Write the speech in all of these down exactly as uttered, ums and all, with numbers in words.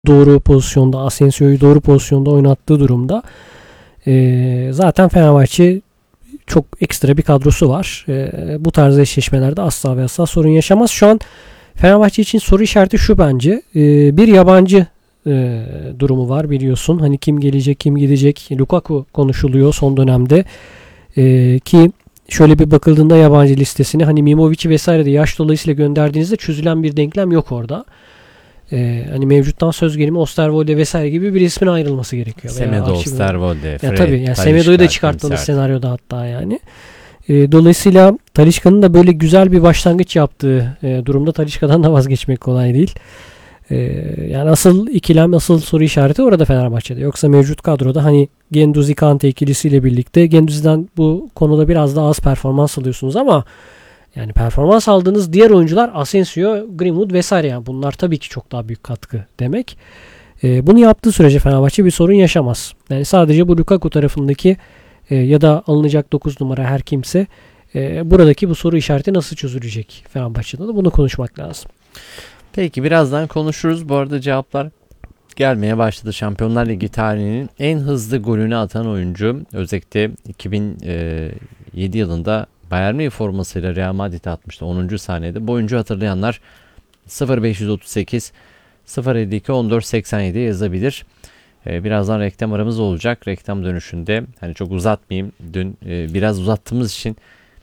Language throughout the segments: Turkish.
doğru pozisyonda, Asensio'yu doğru pozisyonda oynattığı durumda e, zaten Fenerbahçe çok ekstra bir kadrosu var. E, bu tarz eşleşmelerde asla ve asla sorun yaşamaz. Şu an Fenerbahçe için soru işareti şu bence. E, bir yabancı e, durumu var biliyorsun. Hani kim gelecek, kim gidecek. Lukaku konuşuluyor son dönemde. E, ki şöyle bir bakıldığında yabancı listesine hani Mimovic'i vesaire de yaş dolayısıyla gönderdiğinizde çözülen bir denklem yok orada. Ee, hani mevcuttan söz gelimi Osterwolde vesaire gibi bir ismin ayrılması gerekiyor. Semedo, Osterwolde, Fred, ya tabii yani Talisca, Semedo'yu da çıkartmalı Kimser. senaryoda hatta yani. Ee, dolayısıyla Talisca'nın da böyle güzel bir başlangıç yaptığı e, durumda Talisca'dan da vazgeçmek kolay değil. Ee, yani asıl ikilem, asıl soru işareti orada Fenerbahçe'de. Yoksa mevcut kadroda hani Guendouzi Kante ikilisiyle birlikte Guendouzi'den bu konuda biraz daha az performans alıyorsunuz ama yani performans aldığınız diğer oyuncular Asensio, Greenwood vesaire yani bunlar tabii ki çok daha büyük katkı demek. Ee, bunu yaptığı sürece Fenerbahçe bir sorun yaşamaz. Yani sadece bu Lukaku tarafındaki e, ya da alınacak dokuz numara her kimse e, buradaki bu soru işareti nasıl çözülecek Fenerbahçe'de de bunu konuşmak lazım. Peki birazdan konuşuruz. Bu arada cevaplar gelmeye başladı. Şampiyonlar Ligi tarihinin en hızlı golünü atan oyuncu. Özellikle iki bin yedi yılında Bayern Münih formasıyla Real Madrid'e atmıştı onuncu saniyede. Bu oyuncu hatırlayanlar sıfır beş otuz sekiz sıfır elli iki on dört seksen yedi yazabilir. Ee, birazdan reklam aramız olacak. Reklam dönüşünde hani çok uzatmayayım. Dün e, biraz uzattığımız için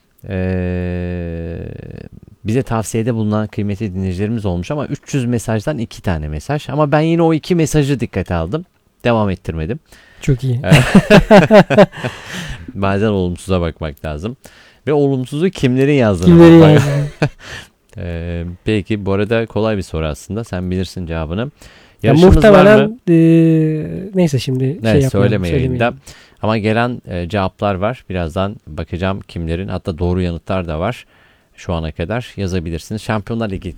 e, bize tavsiyede bulunan kıymetli dinleyicilerimiz olmuş ama üç yüz mesajdan iki tane mesaj. Ama ben yine o iki mesajı dikkate aldım. Devam ettirmedim. Çok iyi. Bazen olumsuza bakmak lazım. Ve olumsuzu kimlerin yazdığını Kimlerin bakmak. yazdığını. ee, peki bu arada kolay bir soru aslında. Sen bilirsin cevabını. Ya Yarışımız muhtemelen var mı? E, neyse şimdi Evet, şey yapmayalım. söyleme yayında. söylemeyelim. Ama gelen e, cevaplar var. Birazdan bakacağım kimlerin. Hatta doğru yanıtlar da var. Şu ana kadar yazabilirsiniz. Şampiyonlar Ligi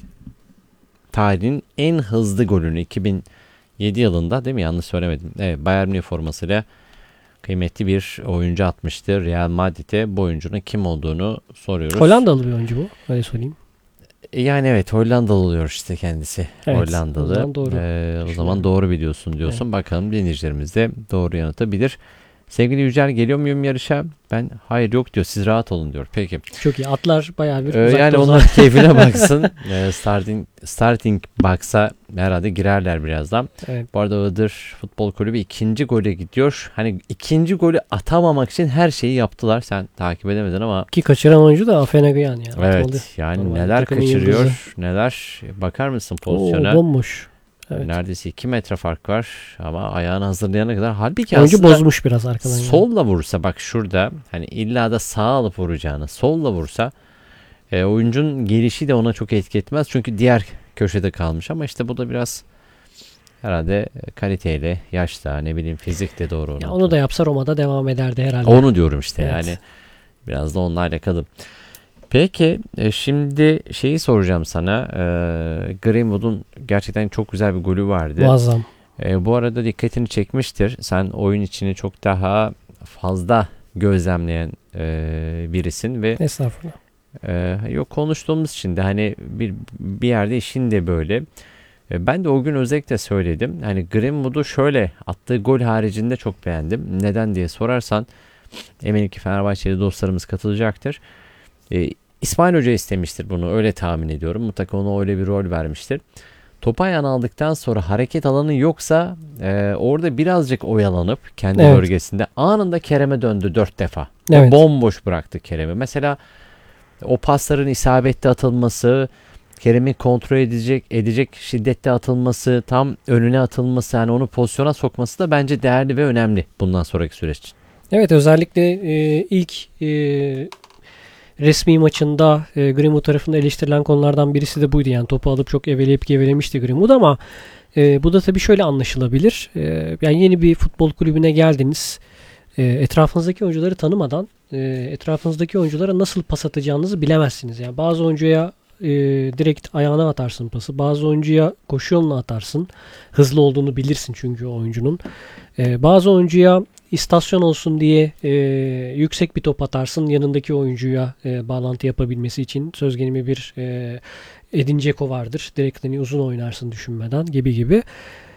tarihinin en hızlı golünü iki bin yedi yılında değil mi? Yanlış söylemedim. Evet, Bayern Münih formasıyla kıymetli bir oyuncu atmıştı Real Madrid'e. Bu oyuncunun kim olduğunu soruyoruz. Hollandalı bir oyuncu bu. Öyle söyleyeyim. Yani evet Hollandalı oluyor işte kendisi. Evet, Hollandalı. o zaman doğru. Ee, o zaman doğru biliyorsun diyorsun. Evet. Bakalım dinleyicilerimiz de doğru yanıtı bilir. Sevgili Yücel geliyor muyum yarışa? Ben hayır yok diyor. Siz rahat olun diyor. Peki. Çok iyi. Atlar bayağı bir Ee, uzakta yani uzak. onlar keyfine baksın. Ee, starting starting box'a herhalde girerler birazdan. Evet. Bu arada Iğdır Futbol Kulübü ikinci gole gidiyor. Hani ikinci golü atamamak için her şeyi yaptılar. Sen takip edemedin ama. Ki kaçıran oyuncu da Afenagyan yani. Evet. Atmalı. Yani Normal. neler Takımın kaçırıyor. yıldızı. Neler. Bakar mısın pozisyona? Oo, bomboş. Evet. Neredeyse iki metre fark var ama ayağını hazırlayana kadar. Halbuki Oyuncu aslında bozmuş biraz arkadan. Yani. solla vursa bak şurada hani illa da sağ alıp vuracağını solla vursa e, oyuncunun gelişi de ona çok etki etmez. Çünkü diğer köşede kalmış ama işte bu da biraz herhalde kaliteyle, yaşta ne bileyim fizikle doğru. Ya onu da yapsa Roma'da devam ederdi herhalde. Onu diyorum işte Evet. yani biraz da onunla alakalı. Peki e, şimdi şeyi soracağım sana. E, Greenwood'un gerçekten çok güzel bir golü vardı. Muazzam. E, bu arada dikkatini çekmiştir. Sen oyun içini çok daha fazla gözlemleyen e, birisin ve Estağfurullah. e, yok konuştuğumuz için de hani bir bir yerde işin de böyle. E, ben de o gün özellikle söyledim. Hani Greenwood'u şöyle attığı gol haricinde çok beğendim. Neden diye sorarsan eminim ki Fenerbahçeli dostlarımız katılacaktır. E, İsmail Hoca istemiştir bunu. Öyle tahmin ediyorum. Mutlaka ona öyle bir rol vermiştir. Topu ayağına aldıktan sonra hareket alanı yoksa e, orada birazcık oyalanıp kendi Evet. bölgesinde anında Kerem'e döndü dört defa. Evet. Bomboş bıraktı Kerem'i. Mesela o pasların isabetli atılması, Kerem'i kontrol edecek edecek şiddette atılması, tam önüne atılması yani onu pozisyona sokması da bence değerli ve önemli bundan sonraki süreç için. Evet özellikle e, ilk e, resmi maçında e, Greenwood tarafında eleştirilen konulardan birisi de buydu. Yani topu alıp çok eveleyip gevelemişti Greenwood ama e, bu da tabii şöyle anlaşılabilir. E, yani yeni bir futbol kulübüne geldiniz. E, etrafınızdaki oyuncuları tanımadan e, etrafınızdaki oyunculara nasıl pas atacağınızı bilemezsiniz. Yani bazı oyuncuya e, direkt ayağına atarsın pası. Bazı oyuncuya koşu yoluna atarsın. Hızlı olduğunu bilirsin çünkü o oyuncunun. E, bazı oyuncuya istasyon olsun diye e, yüksek bir top atarsın yanındaki oyuncuya e, bağlantı yapabilmesi için. Söz gelimi bir e, Edin Dzeko vardır. Direkt hani uzun oynarsın düşünmeden gibi gibi.